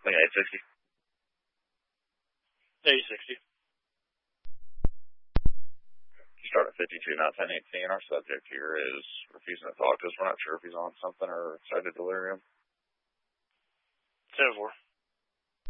Like 860. 860. Start at 52, now 1018. Our subject here is refusing to talk to us. We're not sure if he's on something or excited delirium. 10-4.